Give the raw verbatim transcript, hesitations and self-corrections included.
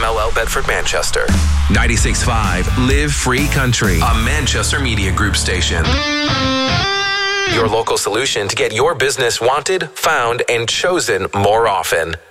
M L L Bedford, Manchester. ninety-six point five Live Free Country, a Manchester Media Group station. Your local solution to get your business wanted, found, and chosen more often.